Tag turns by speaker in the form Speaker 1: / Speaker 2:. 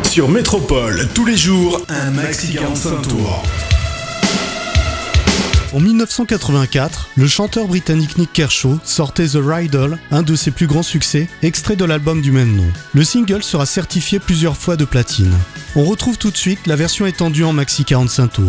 Speaker 1: Sur Métropole, tous les jours, un maxi 45 tours.
Speaker 2: En 1984, le chanteur britannique Nick Kershaw sortait The Riddle, un de ses plus grands succès, extrait de l'album du même nom. Le single sera certifié plusieurs fois de platine. On retrouve tout de suite la version étendue en maxi 45 tours.